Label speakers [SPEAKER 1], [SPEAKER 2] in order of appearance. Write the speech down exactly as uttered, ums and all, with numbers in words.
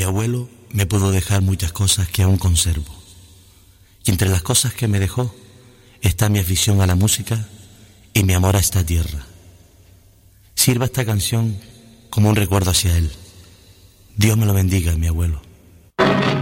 [SPEAKER 1] abuelo me pudo dejar muchas cosas que aún conservo. Y entre las cosas que me dejó está mi afición a la música y mi amor a esta tierra. Sirva esta canción como un recuerdo hacia él. Dios me lo bendiga, mi abuelo.